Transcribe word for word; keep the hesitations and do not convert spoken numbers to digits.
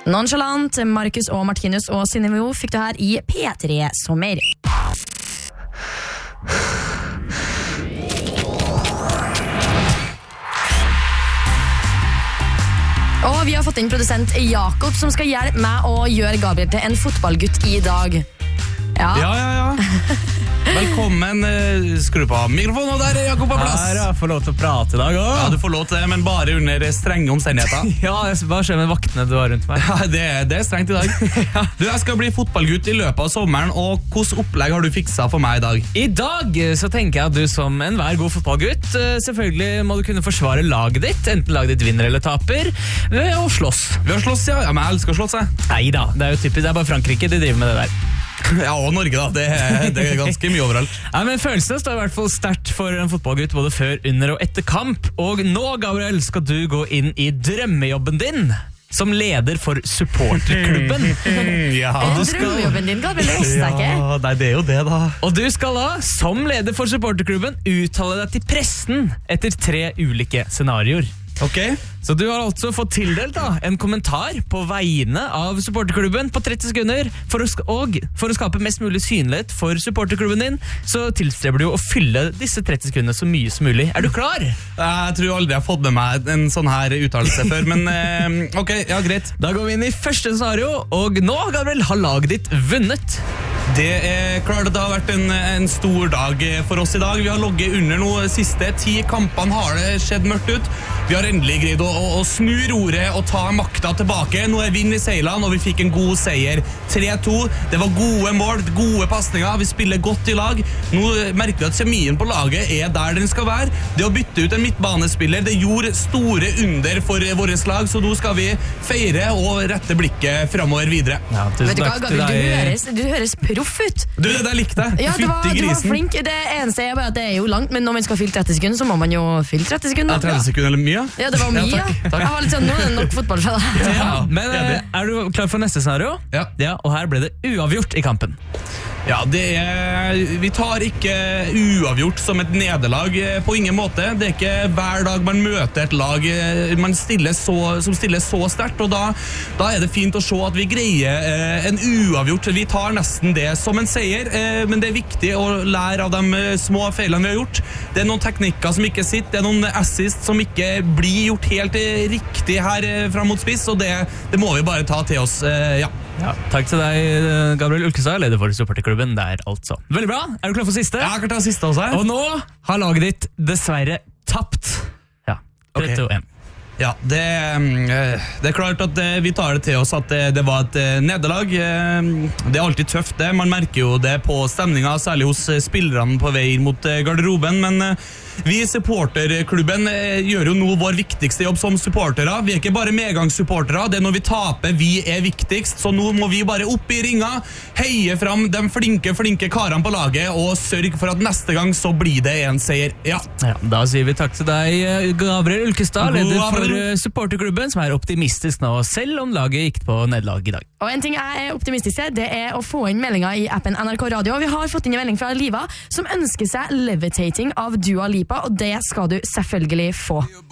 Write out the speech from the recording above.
Nonchalant, Markus og Martinus og Synnøve fikk du her i P tre Sommer. Og vi har fått inn produsent Jakob som skal hjelpe meg å gjøre Gabriel til en fotballgutt i dag. Ja, ja, ja, ja. Velkommen, skru på mikrofonen, og der er Jakob på plass. Her, jeg får lov til å prate i dag også. Ja, du får lov til det, men bare under strenge omstendigheter. Ja, hva skjer med vaktene du har rundt meg? Ja, det, det er strengt i dag. Ja. Du, jeg skal bli fotballgutt i løpet av sommeren, og hvordan opplegg har du fikset for meg i dag? I dag så tenker jeg at du som enhver god fotballgutt, selvfølgelig må du kunne forsvare laget ditt, enten laget ditt vinner eller taper, ved å slåss. Ved å slåss, ja. Ja, men jeg elsker å slåss, jeg. Neida, det er jo typisk, det er bare Frankrike de driver med det der. Ja, og Norge da, det er, det er ganske mye overalt. Ja, men følelsene står i hvert fall sterkt for en fotballgutt både før, under og etter kamp. Og nå, Gabriel, skal du gå inn i drømmejobben din som leder for supporterklubben. Ja, du skal... Drømmejobben din, Gabriel, det visste jeg ikke. Ja, nei, det er jo det da. Og du skal da, som leder for supporterklubben, uttale deg til pressen etter tre ulike scenarioer. Ok. Så du har altså fått tildelt da, en kommentar på vegne av supporterklubben på tretti sekunder, for å, og for å skape mest mulig synlighet for supporterklubben din, så tilstreber du å fylle disse tretti sekundene så mye som mulig. Er du klar? Jeg tror aldri jeg har fått med meg en sånn her uttalelse før, men eh, ok, ja, greit. Da går vi inn i første scenario, og nå, Gabriel, har laget ditt vunnet. Det er klart at det har vært en, en stor dag for oss i dag. Vi har logget under noe siste. Ti kampene har det skjedd mørkt ut. Vi har endelig greid å, å, å snu roret og ta makta tilbake. Nå er vind i seilene, og vi fikk en god seier. tre to. Det var gode mål, gode passninger. Vi spiller godt i lag. Nå merker vi at kjemien på laget er der den skal være. Det å bytte ut en midtbanespiller, det gjorde store under for vårt lag, så nå skal vi feire og rette blikket fremover videre. Ja, vet du hva, Gabriel, du høres, du høres proff ut. Du, det der likte jeg. Ja, du var, du var flink. Det eneste er bare at det er jo langt, men når man skal fylle tretti sekunder, så må man jo fylle tretti sekunder. Ja, tretti sekunder eller mye? Ja, det var mye. Ja, takk, takk. Jeg har litt sånn, nå er det nok fotball for deg. Ja, men er du klar for neste scenario? Ja. Ja, og her ble det uavgjort i kampen. Ja, det er, vi tar ikke uavgjort som et nederlag på ingen måte. Det er ikke hver dag man møter et lag man stiller så, som stiller så sterkt, og da, da er det fint å se at vi greier eh, en uavgjort. Vi tar nesten det som en seier, eh, men det er viktig å lære av de små feilene vi har gjort. Det er noen teknikker som ikke sitter, det er noen assist som ikke blir gjort helt riktig her frem mot spiss, og det, det må vi bare ta til oss, eh, ja. Ja, takk til deg, Gabriel Ulkestad, leder for supporterklubben der altså. Veldig bra, er du klar for siste? Ja, jeg kan ta siste også. Og nå har laget ditt dessverre tapt. Ja, tre to én. Ja, det, det er klart at vi tar det til oss at det, det var et nederlag. Det er alltid tøft det, man merker jo det på stemningen, særlig hos spillerne på vei mot garderoben, men vi i supporterklubben gjør jo nå vår viktigste jobb som supportere. Vi er ikke bare medgangssupportere, det er når vi taper vi er viktigst, så nå må vi bare opp i ringa, heie fram de flinke, flinke karene på laget og sørge for at neste gang så blir det en seier. Ja. Ja, da sier vi takk til deg, Gabriel Ulkestad, leder for supporterklubben, som er optimistisk nå, selv om laget gikk på nederlag i dag. Og en ting jeg er optimistisk til, det er å få inn meldinger i appen N R K Radio. Vi har fått inn en melding fra Liva, som ønsker seg Levitating av Dua Lipa, og det skal du selvfølgelig få.